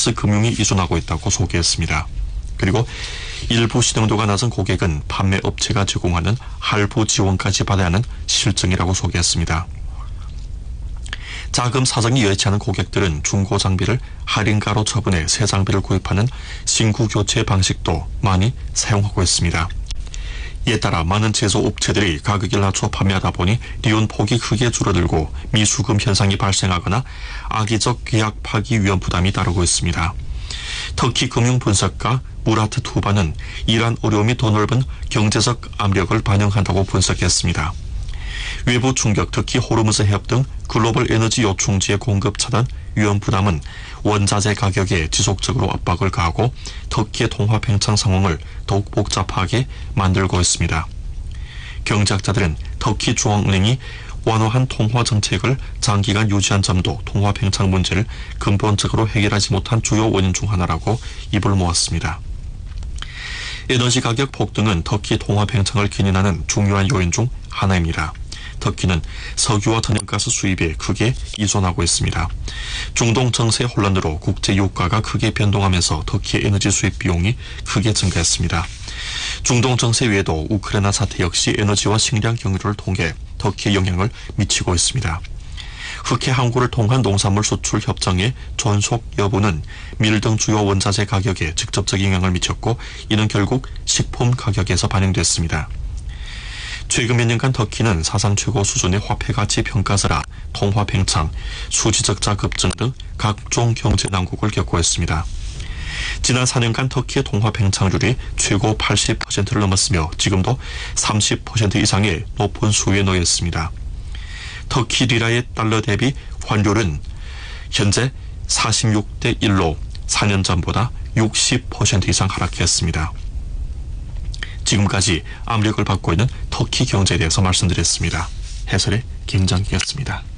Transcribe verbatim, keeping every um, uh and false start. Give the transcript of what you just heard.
스위스 금융이 이존하고 있다고 소개했습니다. 그리고 일부 신용도가 낮은 고객은 판매 업체가 제공하는 할부 지원까지 받아야 하는 실증이라고 소개했습니다. 자금 사정이 여의치 않은 고객들은 중고 장비를 할인가로 처분해 새 장비를 구입하는 신구 교체 방식도 많이 사용하고 있습니다. 이에 따라 많은 제조업체들이 가격을 낮춰 판매하다 보니 리온 폭이 크게 줄어들고 미수금 현상이 발생하거나 악의적 계약 파기 위험 부담이 따르고 있습니다. 터키 금융분석가 무라트 투바는 이러한 어려움이 더 넓은 경제적 압력을 반영한다고 분석했습니다. 외부 충격, 특히 호르무즈 해협 등 글로벌 에너지 요충지의 공급 차단, 위험 부담은 원자재 가격에 지속적으로 압박을 가하고 터키의 통화 팽창 상황을 더욱 복잡하게 만들고 있습니다. 경제학자들은 터키 중앙은행이 완화한 통화 정책을 장기간 유지한 점도 통화 팽창 문제를 근본적으로 해결하지 못한 주요 원인 중 하나라고 입을 모았습니다. 에너지 가격 폭등은 터키 통화 팽창을 견인하는 중요한 요인 중 하나입니다. 터키는 석유와 천연가스 수입에 크게依존하고 있습니다. 중동 정세 혼란으로 국제 유가가 크게 변동하면서 터키의 에너지 수입 비용이 크게 증가했습니다. 중동 정세 외에도 우크라이나 사태 역시 에너지와 식량 경유를 통해 터키에 영향을 미치고 있습니다. 흑해 항구를 통한 농산물 수출 협정의 존속 여부는 밀 등 주요 원자재 가격에 직접적 영향을 미쳤고 이는 결국 식품 가격에서 반영됐습니다. 최근 몇 년간 터키는 사상 최고 수준의 화폐 가치 평가세라 통화 팽창, 수지 적자 급증 등 각종 경제 난국을 겪고 있습니다. 지난 사 년간 터키의 통화 팽창률이 최고 팔십 퍼센트를 넘었으며 지금도 삼십 퍼센트 이상의 높은 수위에 놓여 있습니다. 터키 리라의 달러 대비 환율은 현재 사십육 대 일로 사 년 전보다 육십 퍼센트 이상 하락했습니다. 지금까지 압력을 받고 있는 터키 경제에 대해서 말씀드렸습니다. 해설의 김장기였습니다.